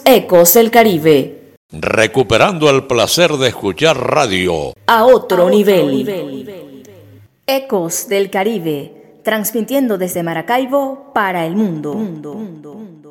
Ecos del Caribe. Recuperando el placer de escuchar radio. A otro nivel. Ecos del Caribe, transmitiendo desde Maracaibo para el mundo.